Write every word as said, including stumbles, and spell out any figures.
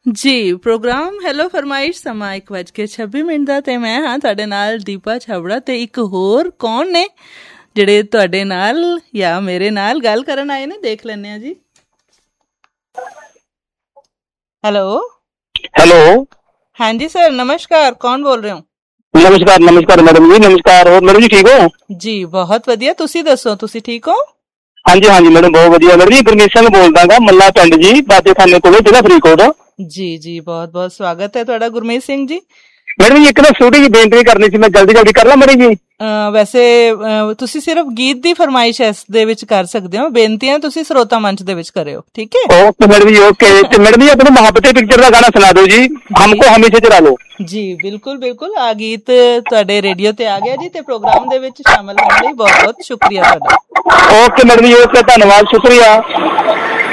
ਜੀ programme hello ਫਰਮਾਇਸ਼ ਸਮਾਂ ਇੱਕ ਵੱਜ ਕੇ ਛੱਬੀ ਮਿੰਟ ਦਾ ਤੇ ਮੈਂ ਹਾਂ ਤੁਹਾਡੇ ਨਾਲ ਦੀਪਾ ਛਾਬੜਾ ਤੇ ਇੱਕ ਹੋਰ ਕੌਣ ਨੇ ਜਿਹੜੇ ਤੁਹਾਡੇ ਨਾਲ ਜਾਂ ਮੇਰੇ ਨਾਲ ਗੱਲ ਕਰਨ ਆਏ ਨੇ, ਦੇਖ ਲੈਂਦੇ ਆ ਜੀ। ਹੈਲੋ ਹੈਲੋ ਹਾਂਜੀ ਸਰ, ਨਮਸਕਾਰ, ਕੌਣ ਬੋਲ ਰਹੇ ਹੋ? ਨਮਸਕਾਰ ਨਮਸਕਾਰ ਮੈਡਮ ਜੀ, ਨਮਸਕਾਰ। ਹੋਰ ਮੈਡਮ ਜੀ ਠੀਕ ਹੋ? ਜੀ ਬਹੁਤ ਵਧੀਆ, ਤੁਸੀਂ ਦੱਸੋ ਤੁਸੀਂ ਠੀਕ ਹੋ? ਹਾਂਜੀ ਹਾਂਜੀ ਮੈਡਮ ਬਹੁਤ ਵਧੀਆ। ਮੈਡਮ ਜੀ ਗੁਰਮੀਤ ਸਿੰਘ ਬੋਲਦਾ ਗਾ, ਮੱਲਾ ਪਿੰਡ ਜੀ, ਬਾਦੇ ਖਾਨੇ ਕੋਲੋਂ, ਜ਼ਿਲ੍ਹਾ ਫਰੀਦਕੋਟ। ਜੀ ਜੀ ਬਹੁਤ ਬਹੁਤ ਸਵਾਗਤ ਹੈ ਤੁਹਾਡਾ ਗੁਰਮੀਤ ਸਿੰਘ ਜੀ। ਮੈਡਮ ਜੀ ਇੱਕ ਤਾਂ ਛੋਟੀ ਜਿਹੀ ਬੇਨਤੀ ਕਰਨੀ ਸੀ, ਮੈਂ ਜਲਦੀ ਜਲਦੀ ਕਰ ਲਾਂ ਮੈਡਮ ਜੀ? ਵੈਸੇ ਤੁਸੀਂ ਸਿਰਫ ਗੀਤ ਦੀ ਫਰਮਾਇਸ਼ ਇਸ ਦੇ ਵਿੱਚ ਕਰ ਸਕਦੇ ਹੋ, ਬੇਨਤੀਆਂ ਤੁਸੀਂ ਸਰੋਤਾ ਮੰਚ ਦੇ ਵਿੱਚ ਕਰਿਓ, ਠੀਕ ਹੈ? ਓਕੇ ਮੈਡਮ ਜੀ, ਓਕੇ। ਤੇ ਮੈਡਮ ਜੀ ਆਪਣੇ ਮੁਹੱਬਤੇ ਪਿਕਚਰ ਦਾ ਗਾਣਾ ਸੁਣਾ ਦਿਓ ਜੀ, ਹਮਕੋ ਹਮੇਸ਼ਾ ਚਲਾ ਲਓ। ਜੀ ਬਿਲਕੁਲ ਬਿਲਕੁਲ, ਆ ਗੀਤ ਤੁਹਾਡੇ ਰੇਡੀਓ ਤੇ ਆ ਗਿਆ ਜੀ, ਤੇ ਪ੍ਰੋਗਰਾਮ ਦੇ ਵਿੱਚ ਸ਼ਾਮਲ ਹੋਣ ਲਈ ਬਹੁਤ ਬਹੁਤ ਸ਼ੁਕਰੀਆ ਤੁਹਾਡਾ। ਓਕੇ ਮੈਡਮ ਜੀ, ਓਕੇ, ਧੰਨਵਾਦ, ਸ਼ੁਕਰੀਆ।